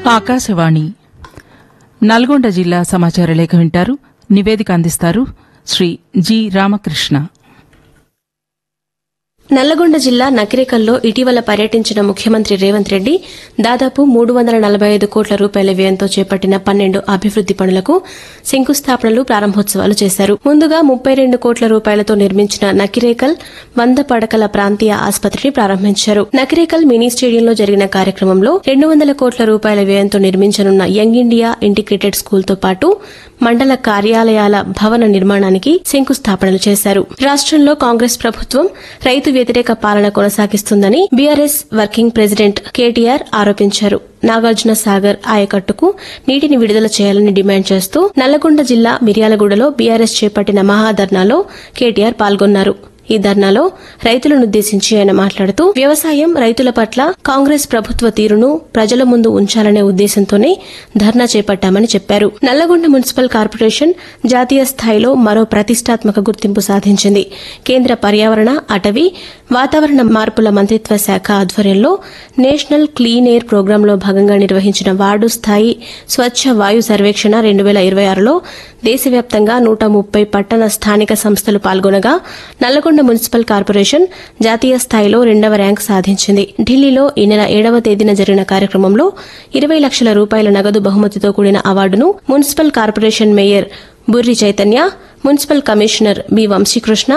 ఆకాశవాణి నల్గొండ జిల్లా సమాచార లేఖ వింటారు. నివేదిక అందిస్తారు శ్రీ జి రామకృష్ణ. నల్లగొండ జిల్లా నకిరేకల్లో ఇటీవల పర్యటించిన ముఖ్యమంత్రి రేవంత్ రెడ్డి దాదాపు 345 కోట్ల రూపాయల వ్యయంతో చేపట్టిన 12 అభివృద్ది పనులకు శంకుస్థాపనలు, ప్రారంభోత్సవాలు చేశారు. ముందుగా 32 కోట్ల రూపాయలతో నిర్మించిన నకిరేకల్ 100 పడకల ప్రాంతీయ ఆసుపత్రిని ప్రారంభించారు. నకిరేకల్ మినీ స్టేడియంలో జరిగిన కార్యక్రమంలో 200 కోట్ల రూపాయల వ్యయంతో నిర్మించనున్న యంగ్ ఇండియా ఇంటిగ్రేటెడ్ స్కూల్తో పాటు మండల కార్యాలయాల భవన నిర్మాణానికి శంకుస్థాపనలు చేశారు. రాష్ట్రంలో కాంగ్రెస్ ప్రభుత్వం రైతు వ్యతిరేక పాలన కొనసాగిస్తుందని బీఆర్ఎస్ వర్కింగ్ ప్రెసిడెంట్ కేటీఆర్ ఆరోపించారు. నాగార్జున సాగర్ ఆయకట్టుకు నీటిని విడుదల చేయాలని డిమాండ్ చేస్తూ నల్లగొండ జిల్లా మిర్యాలగూడలో బీఆర్ఎస్ చేపట్టిన మహాధర్నాలో కేటీఆర్ పాల్గొన్నారు. ఈ ధర్నాలో రైతులనుద్దేశించి ఆయన మాట్లాడుతూ వ్యవసాయం, రైతుల పట్ల కాంగ్రెస్ ప్రభుత్వ తీరును ప్రజల ముందు ఉంచాలనే ఉద్దేశంతోనే ధర్నా చేపట్టామని చెప్పారు. నల్లగొండ మున్సిపల్ కార్పొరేషన్ జాతీయ స్థాయిలో మరో ప్రతిష్టాత్మక గుర్తింపు సాధించింది. కేంద్ర పర్యావరణ, అటవీ, వాతావరణ మార్పుల మంత్రిత్వ శాఖ ఆధ్వర్యంలో నేషనల్ క్లీన్ ఎయిర్ ప్రోగ్రాంలో భాగంగా నిర్వహించిన వార్డు స్థాయి స్వచ్ఛ వాయు సర్వేక్షణ 2026లో దేశవ్యాప్తంగా 130 పట్టణ స్థానిక సంస్థలు పాల్గొనగా నల్లగొండ మున్సిపల్ కార్పొరేషన్ జాతీయ స్థాయిలో 2వ ర్యాంకు సాధించింది. ఢిల్లీలో ఈ నెల 7వ తేదీన జరిగిన కార్యక్రమంలో 20 లక్షల రూపాయల నగదు బహుమతితో కూడిన అవార్డును municipal corporation mayor Burri Chaitanya, municipal commissioner B Vamsikrishna,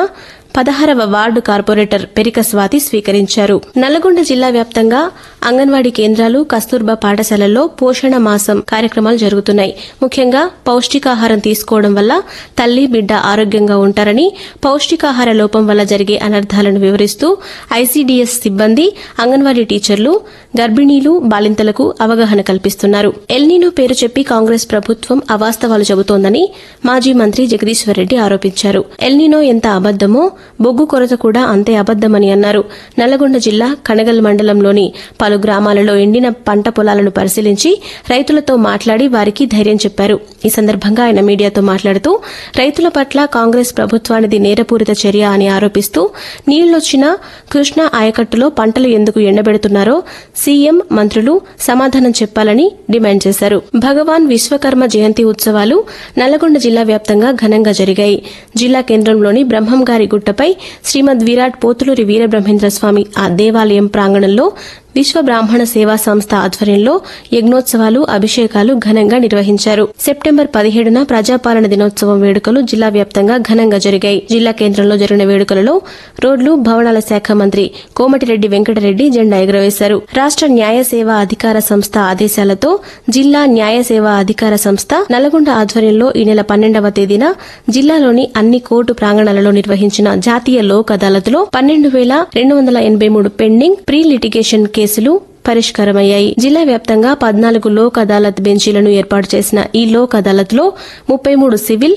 16వ ward corporator Perika Swathi స్వీకరించారు. నల్లగొండ జిల్లా వ్యాప్తంగా అంగన్వాడీ కేంద్రాలు, కస్తూర్బా పాఠశాలల్లో పోషణ మాసం కార్యక్రమాలు జరుగుతున్నాయి. ముఖ్యంగా పౌష్టికాహారం తీసుకోవడం వల్ల తల్లి, బిడ్డ ఆరోగ్యంగా ఉంటారని, పౌష్టికాహార లోపం వల్ల జరిగే అనర్థాలను వివరిస్తూ ఐసీడీఎస్ సిబ్బంది, అంగన్వాడీ టీచర్లు గర్భిణీలు, బాలింతలకు అవగాహన కల్పిస్తున్నారు. ఎల్నినో పేరు చెప్పి కాంగ్రెస్ ప్రభుత్వం అవాస్తవాలు చెబుతోందని మాజీ మంత్రి జగదీశ్వర్ రెడ్డి ఆరోపించారు. ఎల్నినో ఎంత అబద్దమో బొగ్గు కొరత కూడా అంతే అబద్దమని అన్నారు. నల్లగొండ జిల్లా కనగల్ మండలంలోని పలు గ్రామాలలో ఎండిన పంట పొలాలను పరిశీలించి రైతులతో మాట్లాడి వారికి ధైర్యం చెప్పారు. ఈ సందర్భంగా ఆయన మీడియాతో మాట్లాడుతూ రైతుల పట్ల కాంగ్రెస్ ప్రభుత్వానిది నేరపూరిత చర్య అని ఆరోపిస్తూ నీళ్లొచ్చినా కృష్ణా ఆయకట్టులో పంటలు ఎందుకు ఎండబెడుతున్నారో సీఎం, మంత్రులు సమాధానం చెప్పాలని డిమాండ్ చేశారు. భగవాన్ విశ్వకర్మ జయంతి ఉత్సవాలు నల్లగొండ జిల్లా వ్యాప్తంగా ఘనంగా జరిగాయి. జిల్లా కేంద్రంలోని బ్రహ్మంగారి గుట్టపై శ్రీమద్ విరాట్ పోతులూరి వీరబ్రహ్మేంద్ర స్వామి ఆ దేవాలయం ప్రాంగణంలో విశ్వ బ్రాహ్మణ సేవా సంస్థ ఆధ్వర్యంలో యజ్ఞోత్సవాలు, అభిషేకాలు ఘనంగా నిర్వహించారు. సెప్టెంబర్ 17న ప్రజాపాలన దినోత్సవం వేడుకలు జిల్లా వ్యాప్తంగా ఘనంగా జరిగాయి. జిల్లా కేంద్రంలో జరిగిన వేడుకలలో రోడ్లు, భవనాల శాఖ మంత్రి కోమటిరెడ్డి వెంకటరెడ్డి జెండా ఎగురవేశారు. రాష్ట్ర న్యాయ సేవా అధికార సంస్థ ఆదేశాలతో జిల్లా న్యాయ సేవా అధికార సంస్థ నల్లగొండ ఆధ్వర్యంలో ఈ నెల 12వ తేదీన జిల్లాలోని అన్ని కోర్టు ప్రాంగణాలలో నిర్వహించిన జాతీయ లోక్ అదాలత్లో 12,283 పెండింగ్ ప్రీ లిటిగేషన్ కేసులు పరిష్కారమయ్యాయి. జిల్లా వ్యాప్తంగా 14 లోక్ అదాలత్ బెంచీలను ఏర్పాటు చేసిన ఈ లోక్ అదాలత్లో 33 సివిల్,